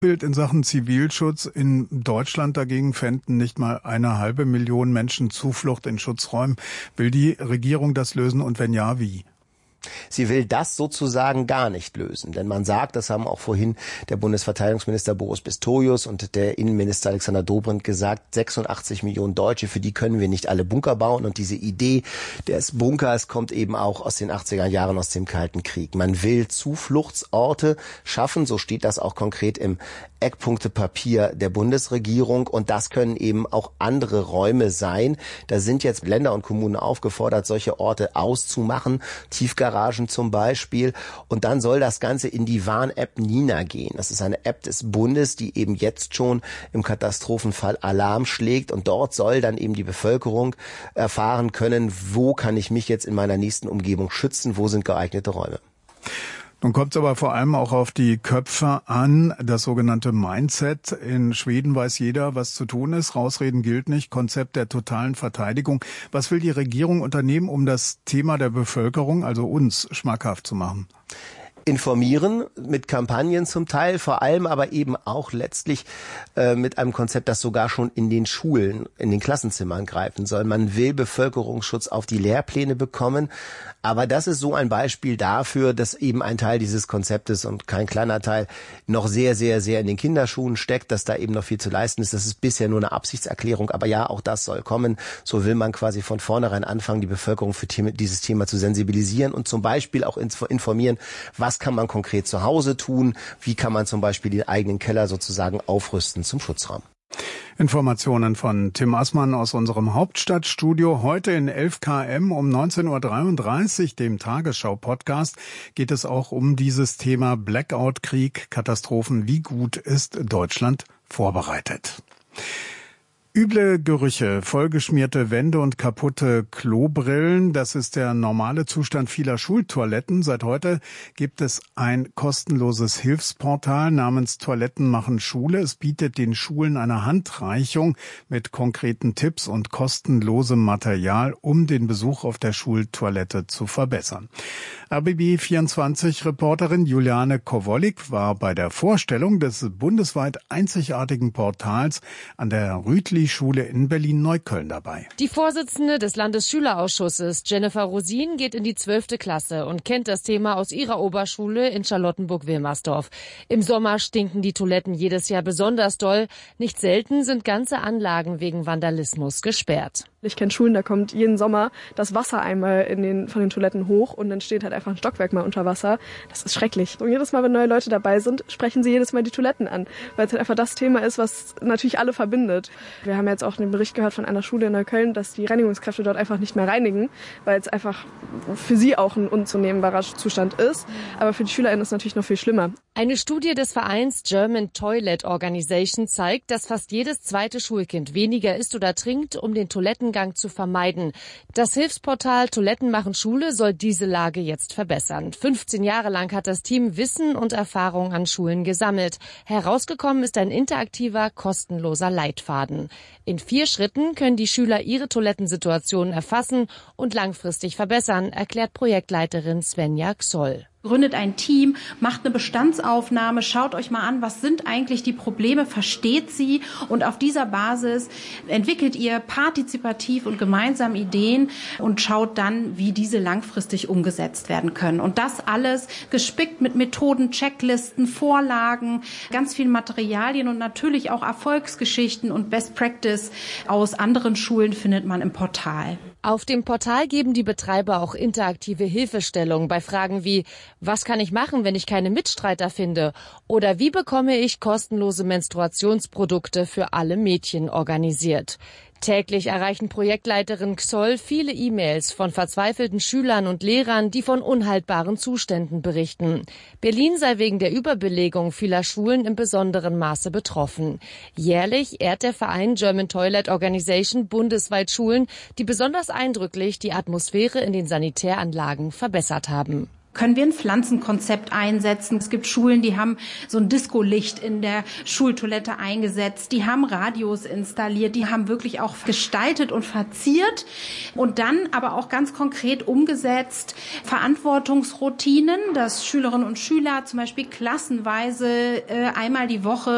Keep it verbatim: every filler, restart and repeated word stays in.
Bild in Sachen Zivilschutz. In Deutschland dagegen fänden nicht mal eine halbe Million Menschen Zuflucht in Schutzräumen. Will die Regierung das lösen und wenn ja, wie? Sie will das sozusagen gar nicht lösen. Denn man sagt, das haben auch vorhin der Bundesverteidigungsminister Boris Pistorius und der Innenminister Alexander Dobrindt gesagt, sechsundachtzig Millionen Deutsche, für die können wir nicht alle Bunker bauen. Und diese Idee des Bunkers kommt eben auch aus den achtziger Jahren, aus dem Kalten Krieg. Man will Zufluchtsorte schaffen, so steht das auch konkret im Eckpunktepapier der Bundesregierung. Und das können eben auch andere Räume sein. Da sind jetzt Länder und Kommunen aufgefordert, solche Orte auszumachen, Tiefgaragen zum Beispiel. Und dann soll das Ganze in die Warn-App Nina gehen. Das ist eine App des Bundes, die eben jetzt schon im Katastrophenfall Alarm schlägt. Und dort soll dann eben die Bevölkerung erfahren können, wo kann ich mich jetzt in meiner nächsten Umgebung schützen, wo sind geeignete Räume. Nun kommt es aber vor allem auch auf die Köpfe an, das sogenannte Mindset. In Schweden weiß jeder, was zu tun ist. Rausreden gilt nicht. Konzept der totalen Verteidigung. Was will die Regierung unternehmen, um das Thema der Bevölkerung, also uns, schmackhaft zu machen? Informieren mit Kampagnen zum Teil, vor allem aber eben auch letztlich äh, mit einem Konzept, das sogar schon in den Schulen, in den Klassenzimmern greifen soll. Man will Bevölkerungsschutz auf die Lehrpläne bekommen, aber das ist so ein Beispiel dafür, dass eben ein Teil dieses Konzeptes und kein kleiner Teil noch sehr, sehr, sehr in den Kinderschuhen steckt, dass da eben noch viel zu leisten ist. Das ist bisher nur eine Absichtserklärung, aber ja, auch das soll kommen. So will man quasi von vornherein anfangen, die Bevölkerung für dieses Thema zu sensibilisieren und zum Beispiel auch informieren, was Was kann man konkret zu Hause tun? Wie kann man zum Beispiel den eigenen Keller sozusagen aufrüsten zum Schutzraum? Informationen von Tim Assmann aus unserem Hauptstadtstudio. Heute in elf K M um neunzehn Uhr dreiunddreißig, dem Tagesschau-Podcast, geht es auch um dieses Thema Blackout, Krieg, Katastrophen. Wie gut ist Deutschland vorbereitet? Üble Gerüche, vollgeschmierte Wände und kaputte Klobrillen, das ist der normale Zustand vieler Schultoiletten. Seit heute gibt es ein kostenloses Hilfsportal namens Toiletten machen Schule. Es bietet den Schulen eine Handreichung mit konkreten Tipps und kostenlosem Material, um den Besuch auf der Schultoilette zu verbessern. R B B vierundzwanzig-Reporterin Juliane Kowolik war bei der Vorstellung des bundesweit einzigartigen Portals an der Rütli-Schule in Berlin-Neukölln dabei. Die Vorsitzende des Landesschülerausschusses, Jennifer Rosin, geht in die zwölfte Klasse und kennt das Thema aus ihrer Oberschule in Charlottenburg-Wilmersdorf. Im Sommer stinken die Toiletten jedes Jahr besonders doll. Nicht selten sind ganze Anlagen wegen Vandalismus gesperrt. Ich kenne Schulen, da kommt jeden Sommer das Wasser einmal in den, von den Toiletten hoch und dann steht halt einfach ein Stockwerk mal unter Wasser. Das ist schrecklich. Und jedes Mal, wenn neue Leute dabei sind, sprechen sie jedes Mal die Toiletten an, weil es halt einfach das Thema ist, was natürlich alle verbindet. Wir haben jetzt auch einen Bericht gehört von einer Schule in Neukölln, dass die Reinigungskräfte dort einfach nicht mehr reinigen, weil es einfach für sie auch ein unzunehmbarer Zustand ist. Aber für die SchülerInnen ist es natürlich noch viel schlimmer. Eine Studie des Vereins German Toilet Organization zeigt, dass fast jedes zweite Schulkind weniger isst oder trinkt, um den Toilettengang zu vermeiden. Das Hilfsportal Toiletten machen Schule soll diese Lage jetzt verbessern. fünfzehn Jahre lang hat das Team Wissen und Erfahrung an Schulen gesammelt. Herausgekommen ist ein interaktiver, kostenloser Leitfaden. In vier Schritten können die Schüler ihre Toilettensituationen erfassen und langfristig verbessern, erklärt Projektleiterin Svenja Xoll. Gründet ein Team, macht eine Bestandsaufnahme, schaut euch mal an, was sind eigentlich die Probleme, versteht sie und auf dieser Basis entwickelt ihr partizipativ und gemeinsam Ideen und schaut dann, wie diese langfristig umgesetzt werden können. Und das alles gespickt mit Methoden, Checklisten, Vorlagen, ganz vielen Materialien und natürlich auch Erfolgsgeschichten und Best Practice aus anderen Schulen findet man im Portal. Auf dem Portal geben die Betreiber auch interaktive Hilfestellungen bei Fragen wie: Was kann ich machen, wenn ich keine Mitstreiter finde? Oder wie bekomme ich kostenlose Menstruationsprodukte für alle Mädchen organisiert? Täglich erreichen Projektleiterin Xoll viele E-Mails von verzweifelten Schülern und Lehrern, die von unhaltbaren Zuständen berichten. Berlin sei wegen der Überbelegung vieler Schulen im besonderen Maße betroffen. Jährlich ehrt der Verein German Toilet Organization bundesweit Schulen, die besonders eindrücklich die Atmosphäre in den Sanitäranlagen verbessert haben. Können wir ein Pflanzenkonzept einsetzen? Es gibt Schulen, die haben so ein Disco-Licht in der Schultoilette eingesetzt. Die haben Radios installiert. Die haben wirklich auch gestaltet und verziert. Und dann aber auch ganz konkret umgesetzt Verantwortungsroutinen, dass Schülerinnen und Schüler zum Beispiel klassenweise äh, einmal die Woche